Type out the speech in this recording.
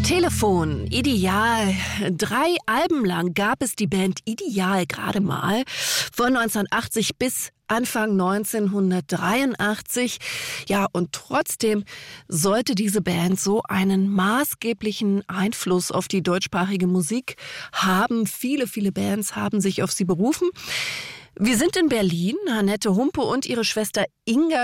Telefon, Ideal. 3 Alben lang gab es die Band Ideal gerade mal. Von 1980 bis Anfang 1983. Ja, und trotzdem sollte diese Band so einen maßgeblichen Einfluss auf die deutschsprachige Musik haben. Viele, viele Bands haben sich auf sie berufen. Wir sind in Berlin. Annette Humpe und ihre Schwester Inga